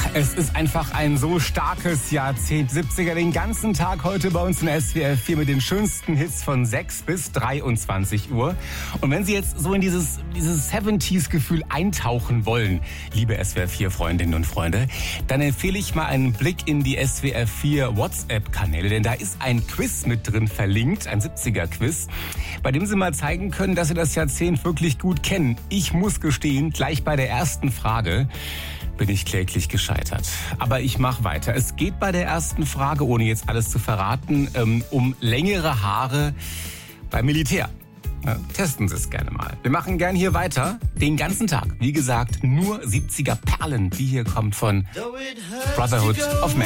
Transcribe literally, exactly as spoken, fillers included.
Es ist einfach ein so starkes Jahrzehnt. siebziger, den ganzen Tag heute bei uns in S W R vier mit den schönsten Hits von sechs bis dreiundzwanzig Uhr. Und wenn Sie jetzt so in dieses, dieses siebziger-Gefühl eintauchen wollen, liebe S W R vier Freundinnen und Freunde, dann empfehle ich mal einen Blick in die S W R vier WhatsApp-Kanäle, denn da ist ein Quiz mit drin verlinkt, ein siebziger-Quiz, bei dem Sie mal zeigen können, dass Sie das Jahrzehnt wirklich gut kennen. Ich muss gestehen, gleich bei der ersten Frage bin ich kläglich gescheitert. Aber ich mache weiter. Es geht bei der ersten Frage, ohne jetzt alles zu verraten, ähm, um längere Haare beim Militär. Ja, testen Sie es gerne mal. Wir machen gern hier weiter, den ganzen Tag. Wie gesagt, nur siebziger Perlen. Die hier kommt von Brotherhood of Man.